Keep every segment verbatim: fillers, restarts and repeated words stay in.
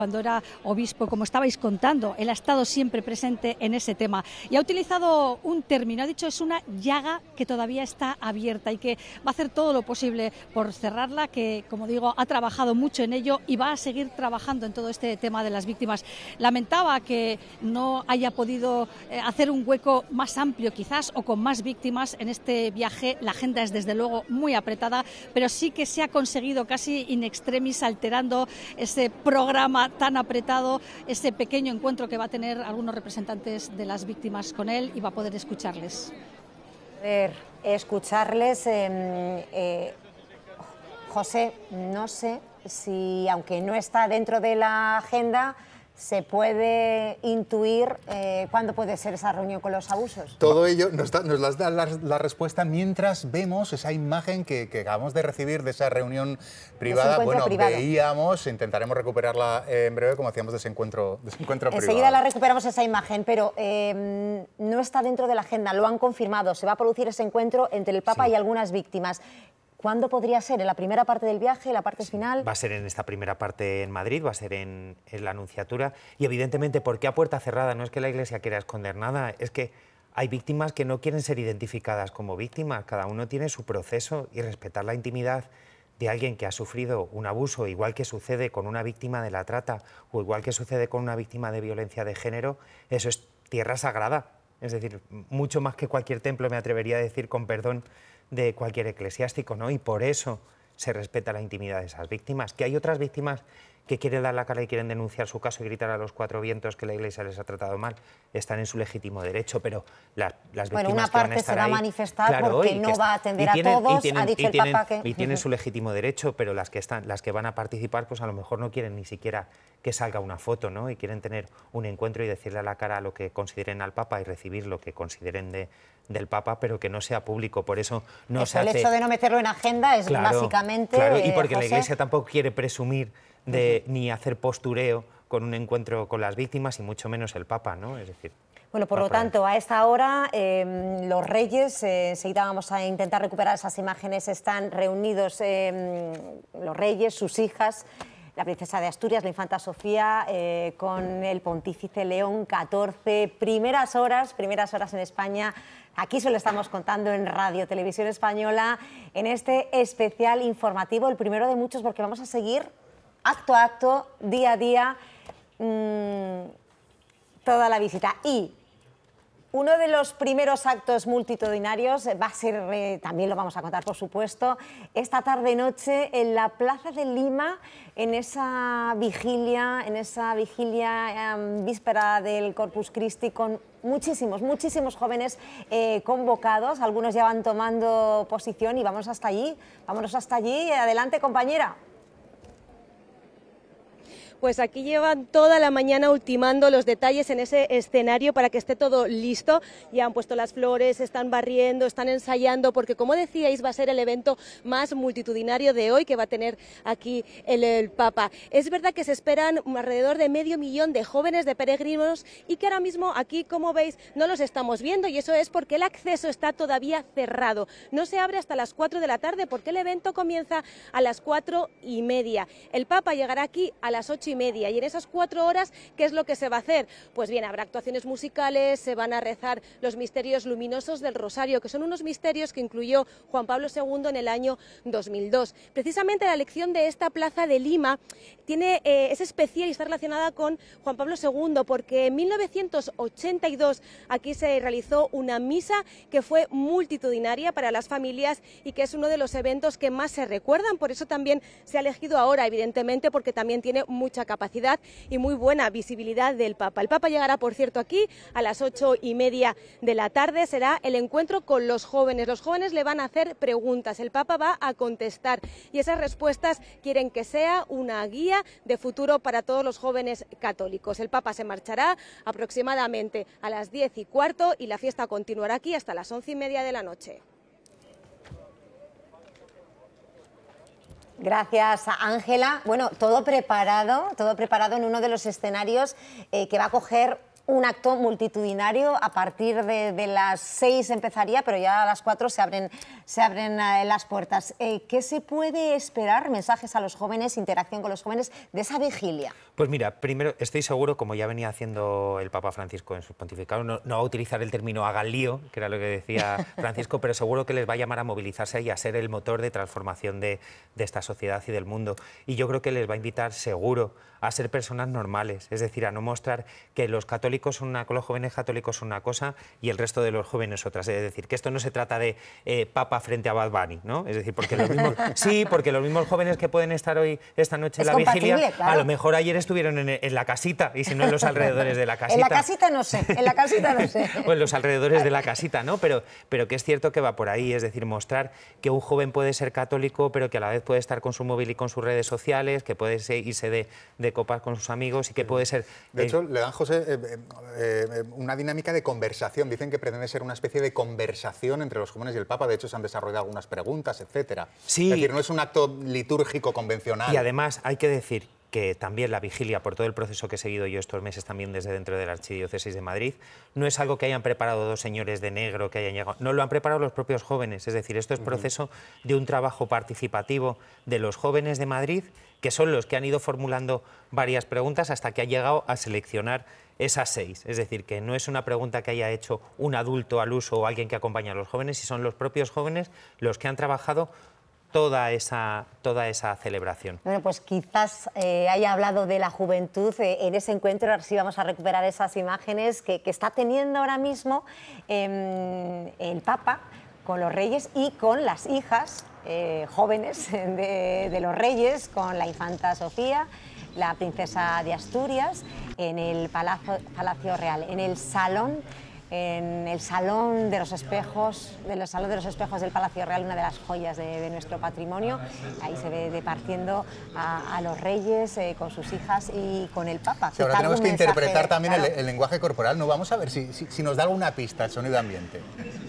Cuando era obispo, como estabais contando, él ha estado siempre presente en ese tema y ha utilizado un término, ha dicho es una llaga que todavía está abierta y que va a hacer todo lo posible por cerrarla, que como digo ha trabajado mucho en ello y va a seguir trabajando en todo este tema de las víctimas. Lamentaba que no haya podido hacer un hueco más amplio quizás o con más víctimas en este viaje. La agenda es desde luego muy apretada, pero sí que se ha conseguido casi in extremis, alterando ese programa tan apretado, ese pequeño encuentro que va a tener algunos representantes de las víctimas con él y va a poder escucharles. Poder escucharles, eh, eh, José, no sé si, aunque no está dentro de la agenda, se puede intuir eh, cuándo puede ser esa reunión con los abusos. Todo ello nos, da, nos las da la, la respuesta mientras vemos esa imagen que, que acabamos de recibir de esa reunión privada. Bueno, privado. veíamos, intentaremos recuperarla en breve, como hacíamos de ese encuentro, de ese encuentro Enseguida privado. la recuperamos esa imagen, pero eh, no está dentro de la agenda, lo han confirmado. Se va a producir ese encuentro entre el Papa sí. y algunas víctimas. ¿Cuándo podría ser? ¿En la primera parte del viaje, en la parte sí, final? Va a ser en esta primera parte en Madrid, va a ser en, en la Anunciatura. Y evidentemente, ¿por qué a puerta cerrada? No es que la Iglesia quiera esconder nada, es que hay víctimas que no quieren ser identificadas como víctimas. Cada uno tiene su proceso y respetar la intimidad de alguien que ha sufrido un abuso, igual que sucede con una víctima de la trata o igual que sucede con una víctima de violencia de género, eso es tierra sagrada. Es decir, mucho más que cualquier templo, me atrevería a decir, con perdón, de cualquier eclesiástico, ¿no? Y por eso se respeta la intimidad de esas víctimas. Que hay otras víctimas que quieren dar la cara y quieren denunciar su caso y gritar a los cuatro vientos que la Iglesia les ha tratado mal, están en su legítimo derecho, pero las, las víctimas bueno, una que van a parte estar se va ahí, a manifestar claro, porque no va a atender tienen, a todos, tienen, ha dicho el tienen, Papa que... Y tienen su legítimo derecho, pero las que, están, las que van a participar, pues a lo mejor no quieren ni siquiera que salga una foto, ¿no? Y quieren tener un encuentro y decirle a la cara lo que consideren al Papa y recibir lo que consideren de, del Papa, pero que no sea público. Por eso no eso, se hace... El hecho de no meterlo en agenda es claro, básicamente... Claro, y porque eh, la Iglesia tampoco quiere presumir de, uh-huh. ni hacer postureo con un encuentro con las víctimas y mucho menos el Papa, ¿no? Es decir... Bueno, por lo tanto, a esta hora eh, los reyes, eh, enseguida vamos a intentar recuperar esas imágenes, están reunidos eh, los reyes, sus hijas, la princesa de Asturias, la infanta Sofía, eh, con el pontífice León catorce, primeras horas, primeras horas en España. Aquí se lo estamos contando en Radio Televisión Española, en este especial informativo, el primero de muchos, porque vamos a seguir acto a acto, día a día, mmm, toda la visita. Y uno de los primeros actos multitudinarios va a ser, eh, también lo vamos a contar por supuesto, esta tarde-noche en la Plaza de Lima, en esa vigilia, en esa vigilia eh, víspera del Corpus Christi, con muchísimos, muchísimos jóvenes eh, convocados, algunos ya van tomando posición y vamos hasta allí, vámonos hasta allí, adelante compañera. Pues aquí llevan toda la mañana ultimando los detalles en ese escenario para que esté todo listo. Ya han puesto las flores, están barriendo, están ensayando, porque como decíais va a ser el evento más multitudinario de hoy que va a tener aquí el, el Papa. Es verdad que se esperan alrededor de medio millón de jóvenes, de peregrinos, y que ahora mismo aquí, como veis, no los estamos viendo, y eso es porque el acceso está todavía cerrado. No se abre hasta las cuatro de la tarde porque el evento comienza a las cuatro y media. El Papa llegará aquí a las ocho y media, y en esas cuatro horas, ¿qué es lo que se va a hacer? Pues bien, habrá actuaciones musicales, se van a rezar los misterios luminosos del Rosario, que son unos misterios que incluyó Juan Pablo segundo en el año dos mil dos. Precisamente la elección de esta Plaza de Lima tiene, eh, es especial y está relacionada con Juan Pablo segundo, porque en mil novecientos ochenta y dos aquí se realizó una misa que fue multitudinaria para las familias y que es uno de los eventos que más se recuerdan. Por eso también se ha elegido ahora, evidentemente, porque también tiene mucha capacidad y muy buena visibilidad del Papa. El Papa llegará, por cierto, aquí a las ocho y media de la tarde. Será el encuentro con los jóvenes. Los jóvenes le van a hacer preguntas, el Papa va a contestar, y esas respuestas quieren que sea una guía de futuro para todos los jóvenes católicos. El Papa se marchará aproximadamente a las diez y cuarto y la fiesta continuará aquí hasta las once y media de la noche. Gracias, Ángela. Bueno, todo preparado, todo preparado en uno de los escenarios eh, que va a coger un acto multitudinario. A partir de, de las seis empezaría, pero ya a las cuatro se abren, se abren eh, las puertas. Eh, ¿Qué se puede esperar? Mensajes a los jóvenes, interacción con los jóvenes de esa vigilia. Pues mira, primero estoy seguro, como ya venía haciendo el Papa Francisco en sus pontificados, no, no va a utilizar el término hagan lío, que era lo que decía Francisco, pero seguro que les va a llamar a movilizarse y a ser el motor de transformación de, de esta sociedad y del mundo. Y yo creo que les va a invitar seguro a ser personas normales, es decir, a no mostrar que los católicos son una, los jóvenes católicos son una cosa y el resto de los jóvenes otras. Es decir, que esto no se trata de eh, Papa frente a Bad Bunny, ¿no? Es decir, porque los mismos, sí, porque los mismos jóvenes que pueden estar hoy esta noche en la vigilia, claro, a lo mejor ayer estuvieron en, en la casita y si no en los alrededores de la casita. En la casita no sé, en la casita no sé. O en los alrededores de la casita, ¿no? Pero, pero que es cierto que va por ahí, es decir, mostrar que un joven puede ser católico, pero que a la vez puede estar con su móvil y con sus redes sociales, que puede ser, irse de, de copas con sus amigos y que puede ser... De eh, hecho, le dan, José, eh, eh, una dinámica de conversación. Dicen que pretende ser una especie de conversación entre los jóvenes y el Papa. De hecho, se han desarrollado algunas preguntas, etcétera. Sí. Es decir, no es un acto litúrgico convencional. Y además hay que decir que también la vigilia, por todo el proceso que he seguido yo estos meses también desde dentro de la Archidiócesis de Madrid, no es algo que hayan preparado dos señores de negro que hayan llegado, no lo han preparado los propios jóvenes, es decir, esto es proceso de un trabajo participativo de los jóvenes de Madrid, que son los que han ido formulando varias preguntas hasta que ha llegado a seleccionar esas seis. Es decir, que no es una pregunta que haya hecho un adulto al uso o alguien que acompaña a los jóvenes, y son los propios jóvenes los que han trabajado toda esa, toda esa celebración. Bueno, pues quizás eh, haya hablado de la juventud eh, en ese encuentro. Ahora sí vamos a recuperar esas imágenes que, que está teniendo ahora mismo eh, el Papa con los reyes y con las hijas eh, jóvenes de, de los reyes, con la infanta Sofía, la princesa de Asturias, en el Palacio, Palacio Real, en el salón en el Salón de los Espejos, de los Salón de los Espejos del Palacio Real, una de las joyas de, de nuestro patrimonio. Ahí se ve departiendo a, a los reyes eh, con sus hijas y con el Papa. Sí, ahora tenemos que interpretar también claro. el, el lenguaje corporal. No, vamos a ver si, si, si nos da alguna pista el sonido ambiente.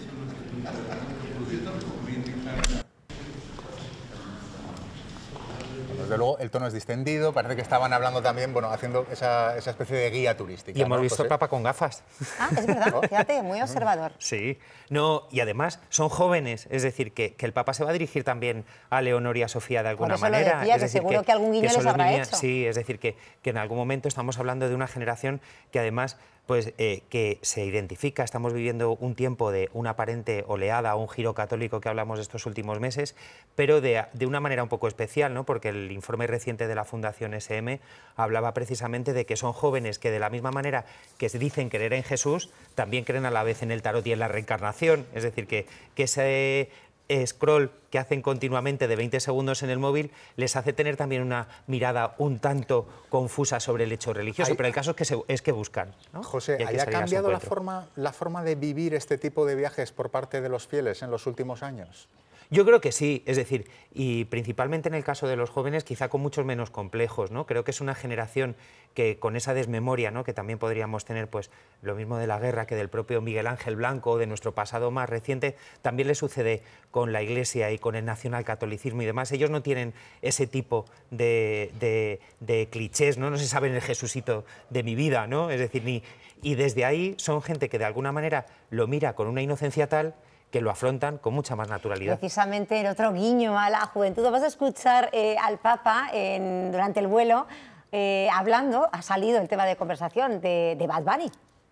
Desde luego el tono es distendido, parece que estaban hablando también, bueno, haciendo esa, esa especie de guía turística. Y hemos ¿no, visto José? al Papa con gafas. Ah, es verdad, fíjate, muy observador. Sí, no, y además son jóvenes, es decir, que, que el Papa se va a dirigir también a Leonor y a Sofía de alguna Por eso manera. Lo decía, es que decir, seguro que, que algún guiño que les habrá niñas, hecho. Sí, es decir, que, que en algún momento estamos hablando de una generación que además pues eh, que se identifica, estamos viviendo un tiempo de una aparente oleada, un giro católico que hablamos estos últimos meses, pero de, de una manera un poco especial, ¿no? Porque el informe reciente de la Fundación S M hablaba precisamente de que son jóvenes que de la misma manera que se dicen creer en Jesús, también creen a la vez en el tarot y en la reencarnación, es decir, que, que ese scroll que hacen continuamente de veinte segundos en el móvil les hace tener también una mirada un tanto confusa sobre el hecho religioso, Ahí, pero el caso es que, se, es que buscan, ¿no? José, Y hay que ¿ha salir a su cambiado la encuentro. forma, la forma de vivir este tipo de viajes por parte de los fieles en los últimos años? Yo creo que sí, es decir, y principalmente en el caso de los jóvenes, quizá con muchos menos complejos, ¿no? Creo que es una generación que con esa desmemoria, ¿no? Que también podríamos tener, pues, lo mismo de la guerra que del propio Miguel Ángel Blanco, de nuestro pasado más reciente, también le sucede con la Iglesia y con el nacionalcatolicismo y demás. Ellos no tienen ese tipo de, de, de clichés, ¿no? No se saben el Jesucito de mi vida, ¿no? Es decir, ni... Y desde ahí son gente que de alguna manera lo mira con una inocencia tal que lo afrontan con mucha más naturalidad. Precisamente el otro guiño a la juventud. Vamos a escuchar eh, al Papa en, durante el vuelo eh, hablando, ha salido el tema de conversación de, de Bad Bunny.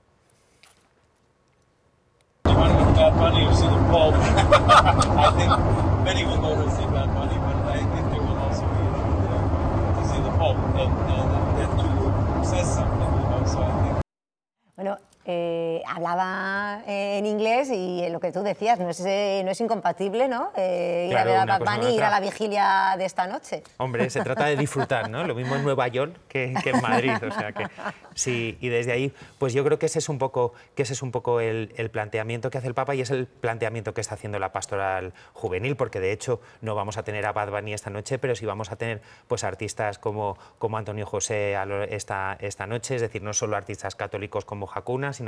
Bad Bunny or see the Pope. I think many will go to see Bad Bunny, but I think they will also be uh, to see the Pope. And, and that too says something, you know, so I think. Bueno, eh, hablaba eh, en inglés y eh, lo que tú decías, no es, eh, no es incompatible, ¿no? Eh, ir Claro, a ver a una Bad cosa Bunny, con ir a otra. la vigilia de esta noche. Hombre, se trata de disfrutar, ¿no? Lo mismo en Nueva York que, que en Madrid, o sea que sí, y desde ahí, pues yo creo que ese es un poco, que ese es un poco el, el planteamiento que hace el Papa y es el planteamiento que está haciendo la pastoral juvenil, porque de hecho no vamos a tener a Bad Bunny esta noche, pero sí vamos a tener pues artistas como, como Antonio José esta, esta noche, es decir, no solo artistas católicos como Hakuna, sino que vamos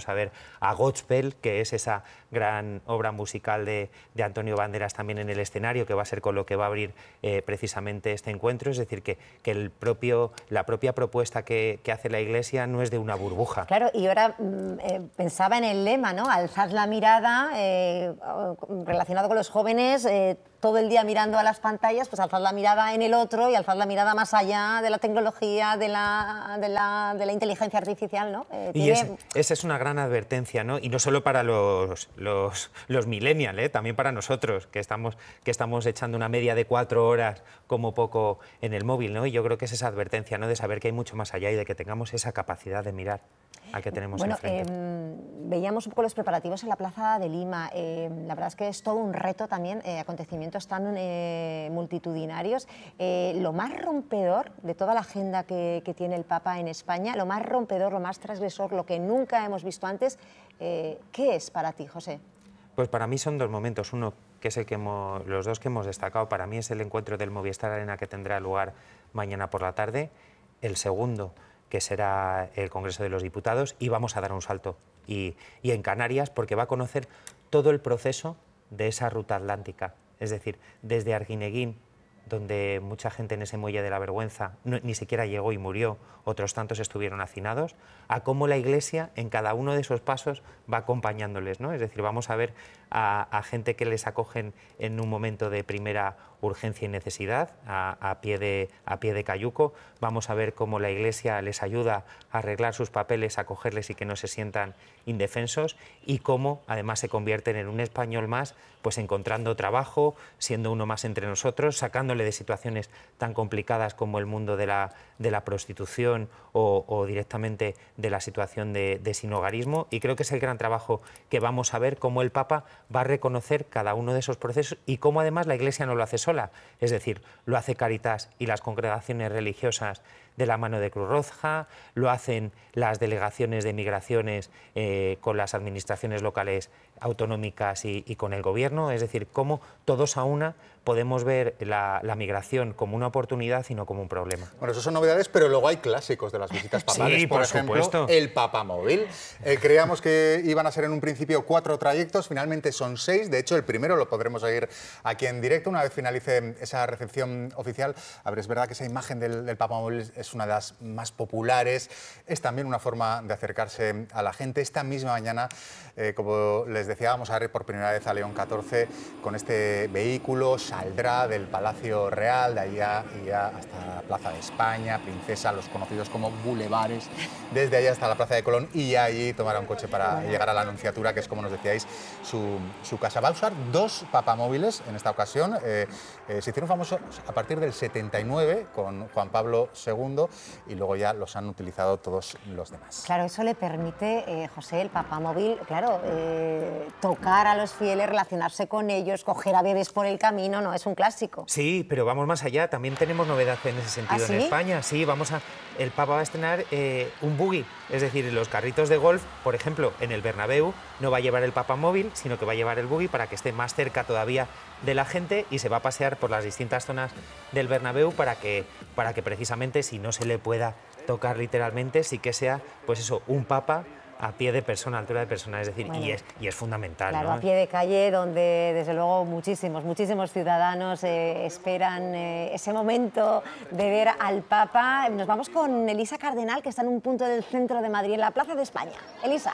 a ver a Godspell, que es esa gran obra musical de, de Antonio Banderas también en el escenario, que va a ser con lo que va a abrir eh, precisamente este encuentro. Es decir, que, que el propio, la propia propuesta que, que hace la Iglesia no es de una burbuja. Claro, y ahora eh, pensaba en el lema, ¿no? Alzad la mirada, eh, relacionado con los jóvenes, eh, todo el día mirando a las pantallas, pues alzad la mirada en el otro y alzad la mirada más allá de la tecnología, de la, de la, de la inteligencia artificial, ¿no? Eh, y tiene... esa, esa es una gran advertencia, ¿no? Y no solo para los, los, los millennials, ¿eh? También para nosotros, que estamos, que estamos echando una media de cuatro horas como poco en el móvil, ¿no? Y yo creo que es esa advertencia, ¿no? De saber que hay mucho más allá y de que tengamos esa capacidad de mirar al que tenemos bueno, enfrente. Eh, veíamos un poco los preparativos en la Plaza de Lima. Eh, la verdad es que es todo un reto también, eh, acontecimientos tan eh, multitudinarios. Eh, lo más rompedor de toda la agenda que, que tiene el Papa en España, lo más rompedor, lo más transgresor, lo que nunca hemos visto antes, eh, ¿qué es para ti, José? Pues para mí son dos momentos. Uno, que es el que hemos, los dos que hemos destacado, para mí es el encuentro del Movistar Arena que tendrá lugar mañana por la tarde. El segundo, que será el Congreso de los Diputados, y vamos a dar un salto. Y, y en Canarias, porque va a conocer todo el proceso de esa ruta atlántica. Es decir, desde Arguineguín, donde mucha gente en ese muelle de la vergüenza no, ni siquiera llegó y murió, otros tantos estuvieron hacinados, a cómo la Iglesia en cada uno de esos pasos va acompañándoles, ¿no? Es decir, vamos a ver a, a gente que les acogen en un momento de primera urgencia y necesidad, a, a, pie de, a pie de cayuco, vamos a ver cómo la Iglesia les ayuda a arreglar sus papeles, a acogerles y que no se sientan indefensos, y cómo además se convierten en un español más, pues encontrando trabajo, siendo uno más entre nosotros, sacándole de situaciones tan complicadas como el mundo de la, de la prostitución o, o directamente de la situación de, de sinhogarismo. Y creo que es el gran trabajo que vamos a ver, cómo el Papa va a reconocer cada uno de esos procesos y cómo además la Iglesia no lo hace sola. Es decir, lo hace Cáritas y las congregaciones religiosas de la mano de Cruz Roja, lo hacen las delegaciones de migraciones eh, con las administraciones locales autonómicas y, y con el gobierno. Es decir, cómo todos a una podemos ver la, la migración como una oportunidad y no como un problema. Bueno, eso son novedades, pero luego hay clásicos de las visitas papales. Sí, por, por ejemplo, supuesto. el Papamóvil. Eh, creíamos que iban a ser en un principio cuatro trayectos, finalmente son seis. De hecho, el primero lo podremos seguir aquí en directo una vez finalice esa recepción oficial. A ver, es verdad que esa imagen del, del Papamóvil es una de las más populares. Es también una forma de acercarse a la gente. Esta misma mañana, eh, como les decía, vamos a ver por primera vez a León catorce con este vehículo. Saldrá del Palacio Real, de allá y ya hasta la Plaza de España, Princesa, los conocidos como bulevares, desde allá hasta la Plaza de Colón, y ya allí tomará un coche para llegar a la Anunciatura, que es, como nos decíais, su, su casa. Va a usar dos papamóviles en esta ocasión. Eh, eh, se hicieron famosos a partir del setenta y nueve con Juan Pablo segundo y luego ya los han utilizado todos los demás. Claro, eso le permite, eh, José, el papamóvil, claro, eh, tocar a los fieles, relacionarse con ellos, coger a bebés por el camino, no es un clásico. Sí, pero vamos más allá, también tenemos novedad en ese sentido. ¿Ah, sí? En España. Sí, vamos a, el Papa va a estrenar eh, un buggy, es decir, los carritos de golf, por ejemplo, en el Bernabéu no va a llevar el papamóvil, sino que va a llevar el buggy para que esté más cerca todavía de la gente, y se va a pasear por las distintas zonas del Bernabéu para que, para que precisamente, si no se le pueda tocar literalmente, sí que sea, pues eso, un papa a pie de persona, a altura de persona, es decir, Bueno, y, es, y es fundamental. Claro, ¿no? a pie de calle, donde desde luego muchísimos, muchísimos ciudadanos eh, esperan eh, ese momento de ver al Papa. Nos vamos con Elisa Cardenal, que está en un punto del centro de Madrid, en la Plaza de España. Elisa.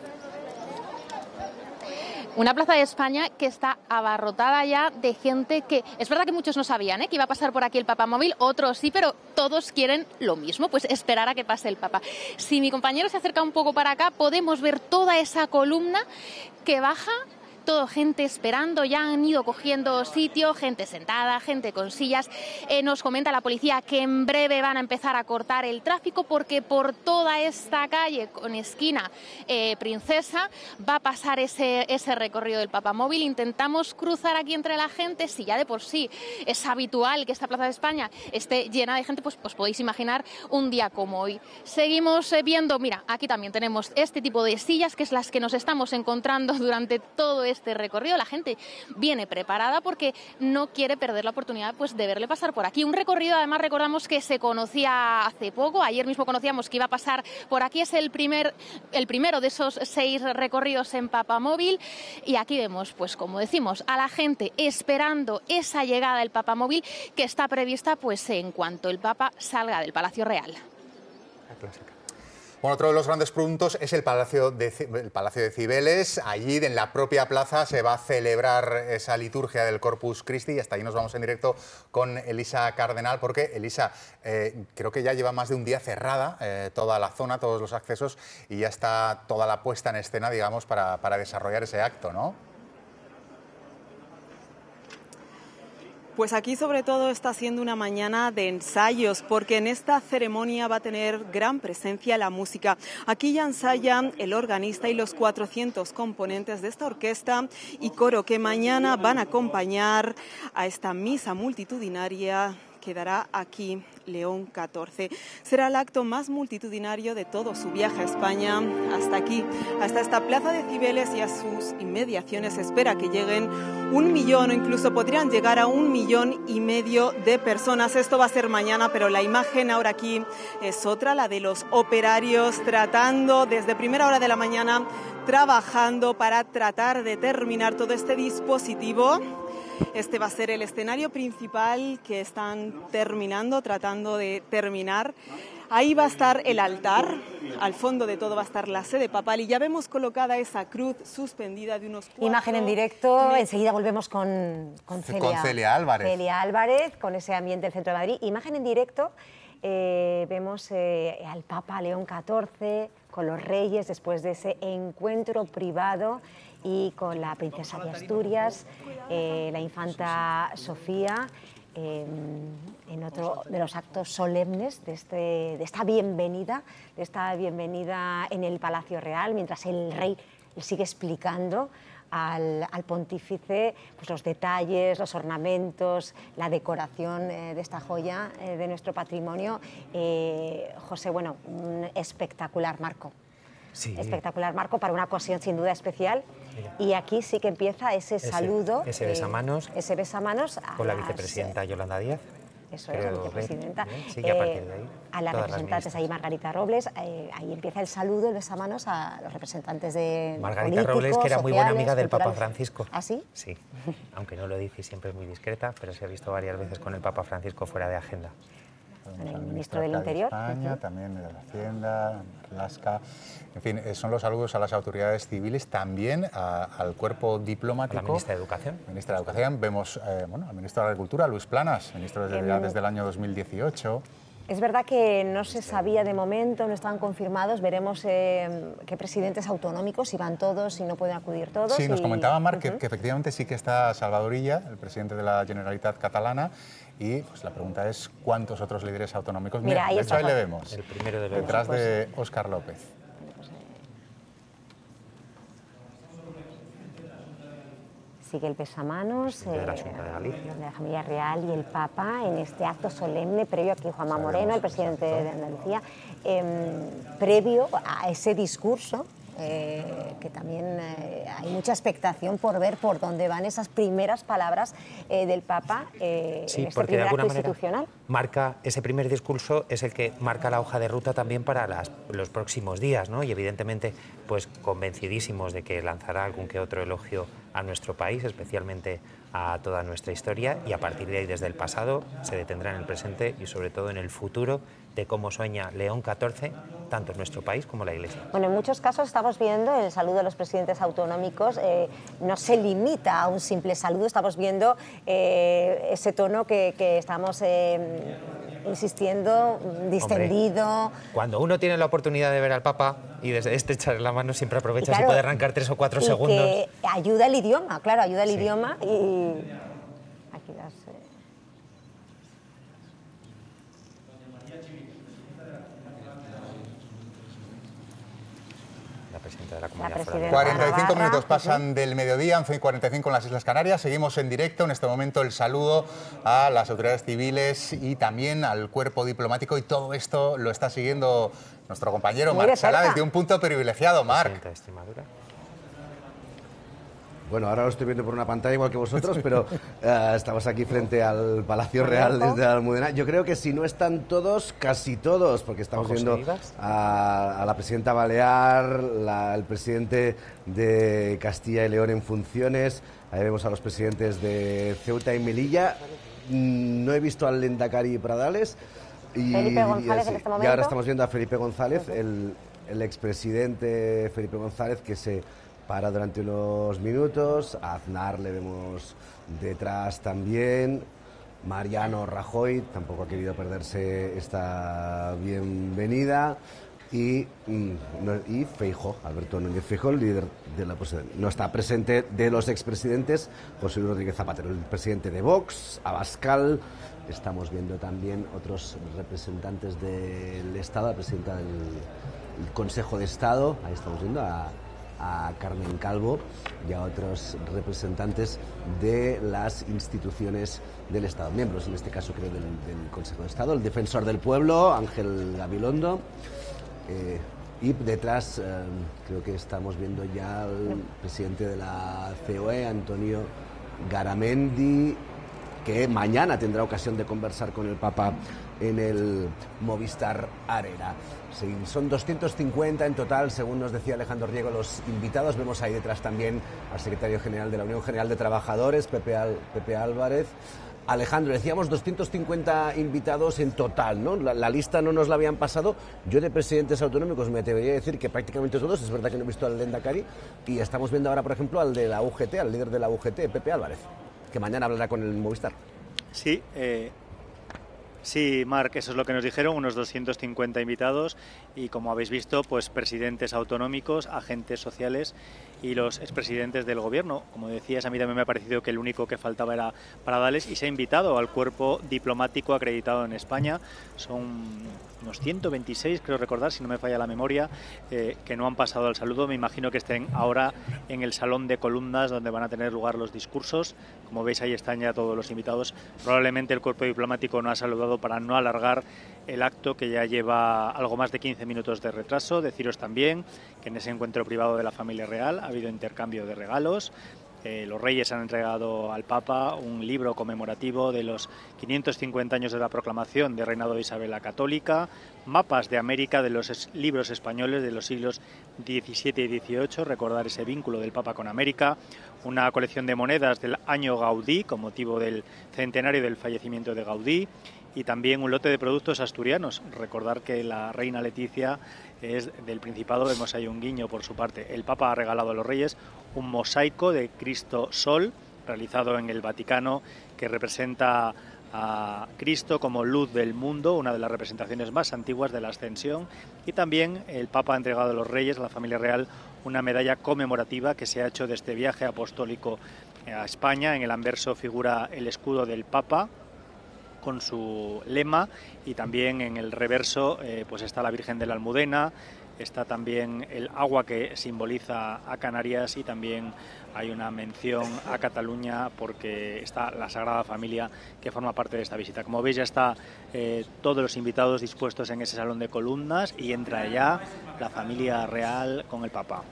Una Plaza de España que está abarrotada ya de gente que... Es verdad que muchos no sabían ¿eh? que iba a pasar por aquí el papamóvil, otros sí, pero todos quieren lo mismo, pues esperar a que pase el Papa. Si mi compañero se acerca un poco para acá, podemos ver toda esa columna que baja... Todo gente esperando, ya han ido cogiendo sitio, gente sentada, gente con sillas. Eh, nos comenta la policía que en breve van a empezar a cortar el tráfico porque por toda esta calle con esquina eh, Princesa va a pasar ese, ese recorrido del papamóvil. Intentamos cruzar aquí entre la gente, si ya de por sí es habitual que esta Plaza de España esté llena de gente, pues, pues podéis imaginar un día como hoy. Seguimos eh, viendo, mira, aquí también tenemos este tipo de sillas que es las que nos estamos encontrando durante todo este este recorrido. La gente viene preparada porque no quiere perder la oportunidad pues, de verle pasar por aquí. Un recorrido, además, recordamos que se conocía hace poco. Ayer mismo conocíamos que iba a pasar por aquí. Es el, primer, el primero de esos seis recorridos en Papamóvil. Y aquí vemos, pues como decimos, a la gente esperando esa llegada del Papamóvil que está prevista pues, en cuanto el Papa salga del Palacio Real. Bueno, otro de los grandes puntos es el Palacio de, el Palacio de Cibeles. Allí, en la propia plaza, se va a celebrar esa liturgia del Corpus Christi y hasta ahí nos vamos en directo con Elisa Cardenal, porque, Elisa, eh, creo que ya lleva más de un día cerrada eh, toda la zona, todos los accesos, y ya está toda la puesta en escena, digamos, para, para desarrollar ese acto, ¿no? Pues aquí sobre todo está siendo una mañana de ensayos, porque en esta ceremonia va a tener gran presencia la música. Aquí ya ensayan el organista y los cuatrocientos componentes de esta orquesta y coro que mañana van a acompañar a esta misa multitudinaria que dará aquí León catorce. Será el acto más multitudinario de todo su viaje a España hasta aquí, hasta esta plaza de Cibeles, y a sus inmediaciones se espera que lleguen un millón o incluso podrían llegar a un millón y medio de personas. Esto va a ser mañana, pero la imagen ahora aquí es otra, la de los operarios tratando desde primera hora de la mañana, trabajando para tratar de terminar todo este dispositivo. Este va a ser el escenario principal que están terminando, tratando de terminar. Ahí va a estar el altar, al fondo de todo va a estar la sede papal y ya vemos colocada esa cruz suspendida de unos cuatro... Imagen en directo, enseguida volvemos con, con, Celia, con Celia Álvarez. Celia Álvarez, con ese ambiente del centro de Madrid. Imagen en directo, eh, vemos eh, al Papa León catorce con los reyes después de ese encuentro privado y con la princesa de Asturias, eh, la infanta Sofía, eh, en otro de los actos solemnes de, este, de esta bienvenida, de esta bienvenida en el Palacio Real, mientras el rey le sigue explicando al, al pontífice pues, los detalles, los ornamentos, la decoración eh, de esta joya eh, de nuestro patrimonio. Eh, José, bueno, un espectacular marco. Sí. Espectacular marco para una ocasión sin duda especial. Y aquí sí que empieza ese, ese saludo. Ese besamanos. Eh, ese besamanos. Con la vicepresidenta Yolanda Díaz. Eso es, la vicepresidenta. Sí, y a partir de ahí, eh, a las representantes, ahí Margarita Robles, eh, ahí empieza el saludo, el besamanos a los representantes de Margarita Robles, que era muy buena amiga del culturales. Papa Francisco. ¿Ah, sí? Sí, aunque no lo dice y siempre es muy discreta, pero se ha visto varias veces con el Papa Francisco fuera de agenda. El ministro del Interior. De España, uh-huh. También de la Hacienda, Lasca. En fin, son los saludos a las autoridades civiles, también a, al cuerpo diplomático. A la ministra de Educación. Ministra de Educación. Vemos eh, bueno, al ministro de Agricultura, Luis Planas, ministro desde, ya desde el año dos mil dieciocho. Es verdad que no se sabía de momento, no estaban confirmados. Veremos eh, qué presidentes autonómicos, si van todos, si no pueden acudir todos. Sí, nos y... comentaba Marc uh-huh. que, que efectivamente sí que está Salvador Illa, el presidente de la Generalitat catalana. Y pues, la pregunta es cuántos otros líderes autonómicos. Mira, Mira, ahí, de está hecho, ahí le vemos, el primero de los detrás pues, de Óscar López. Sigue el besamanos de la Junta de Galicia, de la familia real y el Papa en este acto solemne previo aquí Juanma Moreno, el presidente de Andalucía, eh, previo a ese discurso. Eh, que también eh, hay mucha expectación por ver por dónde van esas primeras palabras eh, del Papa eh, sí, en este porque primer de alguna acto manera institucional. Marca, ese primer discurso es el que marca la hoja de ruta también para las, los próximos días, ¿no? Y evidentemente pues convencidísimos de que lanzará algún que otro elogio a nuestro país, especialmente a toda nuestra historia, y a partir de ahí, desde el pasado, se detendrá en el presente y sobre todo en el futuro de cómo sueña León catorce, tanto en nuestro país como la Iglesia. Bueno, en muchos casos estamos viendo el saludo de los presidentes autonómicos, eh, no se limita a un simple saludo, estamos viendo eh, ese tono que, que estamos eh, insistiendo, distendido. Hombre, cuando uno tiene la oportunidad de ver al Papa y desde este echarle la mano, siempre aprovecha, claro, si puede arrancar tres o cuatro y segundos. Que ayuda el idioma, claro, ayuda el sí. idioma y aquí las... Eh... De la comunidad cuarenta y cinco minutos pasan del mediodía, once y cuarenta y cinco en las Islas Canarias. Seguimos en directo. En este momento el saludo a las autoridades civiles y también al cuerpo diplomático. Y todo esto lo está siguiendo nuestro compañero Marc Sala desde un punto privilegiado. Marc. Bueno, ahora lo estoy viendo por una pantalla igual que vosotros, pero uh, estamos aquí frente al Palacio Real desde la Almudena. Yo creo que si no están todos, casi todos, porque estamos viendo a, a la presidenta Balear, la, el presidente de Castilla y León en funciones, ahí vemos a los presidentes de Ceuta y Melilla. No he visto al Lehendakari Pradales. Y, Felipe González y, en este momento. Y ahora estamos viendo a Felipe González, el, el expresidente Felipe González, que se para durante unos minutos. A Aznar le vemos detrás también. Mariano Rajoy tampoco ha querido perderse esta bienvenida. Y, y Feijóo, Alberto Núñez Feijóo, el líder de la oposición. No está presente de los expresidentes José Luis Rodríguez Zapatero, el presidente de Vox, Abascal. Estamos viendo también otros representantes del Estado, la presidenta del Consejo de Estado. Ahí estamos viendo a, a Carmen Calvo y a otros representantes de las instituciones del Estado, miembros en este caso creo del, del Consejo de Estado, el defensor del pueblo, Ángel Gabilondo. Eh, y detrás eh, creo que estamos viendo ya al presidente de la C O E, Antonio Garamendi, que mañana tendrá ocasión de conversar con el Papa en el Movistar Arena. Sí, son doscientos cincuenta en total, según nos decía Alejandro Riego, los invitados. Vemos ahí detrás también al secretario general de la Unión General de Trabajadores, Pepe, Al, Pepe Álvarez. Alejandro, decíamos doscientos cincuenta invitados en total, ¿no? La, la lista no nos la habían pasado. Yo de presidentes autonómicos me atrevería a decir que prácticamente todos. Es verdad que no he visto al Lehendakari. Y estamos viendo ahora, por ejemplo, al de la U G T, al líder de la U G T, Pepe Álvarez, que mañana hablará con el Movistar. Sí, eh, sí, Marc, eso es lo que nos dijeron, unos doscientos cincuenta invitados y, como habéis visto, pues presidentes autonómicos, agentes sociales y los expresidentes del gobierno. Como decías, a mí también me ha parecido que el único que faltaba era Pradales y se ha invitado al cuerpo diplomático acreditado en España. Son unos ciento veintiséis, creo recordar, si no me falla la memoria, eh, que no han pasado al saludo. Me imagino que estén ahora en el salón de columnas donde van a tener lugar los discursos. Como veis, ahí están ya todos los invitados. Probablemente el cuerpo diplomático no ha saludado para no alargar el acto, que ya lleva algo más de quince minutos de retraso. Deciros también que en ese encuentro privado de la familia real ha habido intercambio de regalos. Eh, los reyes han entregado al Papa un libro conmemorativo de los quinientos cincuenta años de la proclamación de reinado de Isabel la Católica, mapas de América de los es, libros españoles de los siglos diecisiete y dieciocho, recordar ese vínculo del Papa con América, una colección de monedas del año Gaudí con motivo del centenario del fallecimiento de Gaudí, y también un lote de productos asturianos. Recordar que la reina Leticia es del Principado, vemos ahí un guiño por su parte. El Papa ha regalado a los reyes un mosaico de Cristo Sol, realizado en el Vaticano, que representa a Cristo como luz del mundo, una de las representaciones más antiguas de la Ascensión. Y también el Papa ha entregado a los reyes, a la familia real, una medalla conmemorativa que se ha hecho de este viaje apostólico a España. En el anverso figura el escudo del Papa con su lema, y también en el reverso eh, pues está la Virgen de la Almudena, está también el agua que simboliza a Canarias, y también hay una mención a Cataluña porque está la Sagrada Familia que forma parte de esta visita. Como veis, ya está eh, todos los invitados dispuestos en ese salón de columnas y entra ya la familia real con el Papa.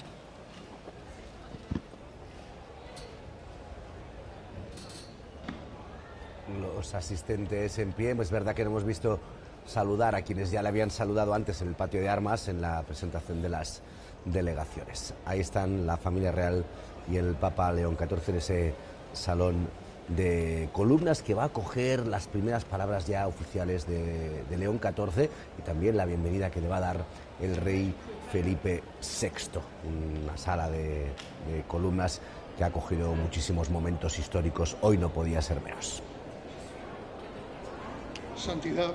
Los asistentes en pie. Es verdad que no hemos visto saludar a quienes ya le habían saludado antes en el patio de armas en la presentación de las delegaciones. Ahí están la familia real y el Papa León catorce en ese salón de columnas que va a acoger las primeras palabras ya oficiales de, de León catorce, y también la bienvenida que le va a dar el rey Felipe sexto. Una sala de, de columnas que ha acogido muchísimos momentos históricos. Hoy no podía ser menos. Santidad,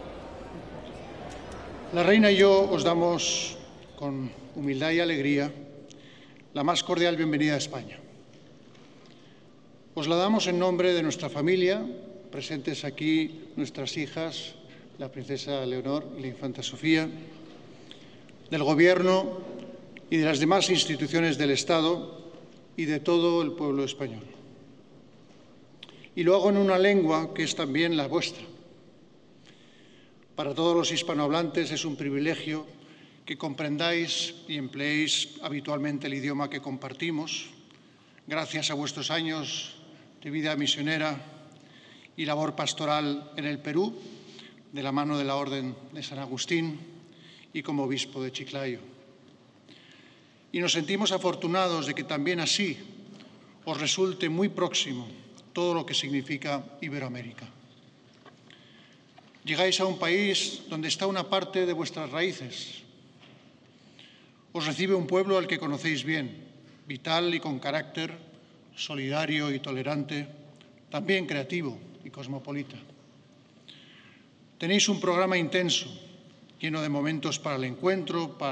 la Reina y yo os damos con humildad y alegría la más cordial bienvenida a España. Os la damos en nombre de nuestra familia, presentes aquí nuestras hijas, la princesa Leonor y la infanta Sofía, del Gobierno y de las demás instituciones del Estado y de todo el pueblo español. Y lo hago en una lengua que es también la vuestra. Para todos los hispanohablantes es un privilegio que comprendáis y empleéis habitualmente el idioma que compartimos, gracias a vuestros años de vida misionera y labor pastoral en el Perú, de la mano de la Orden de San Agustín y como obispo de Chiclayo. Y nos sentimos afortunados de que también así os resulte muy próximo todo lo que significa Iberoamérica. Llegáis a un país donde está una parte de vuestras raíces. Os recibe un pueblo al que conocéis bien, vital y con carácter, solidario y tolerante, también creativo y cosmopolita. Tenéis un programa intenso, lleno de momentos para el encuentro, para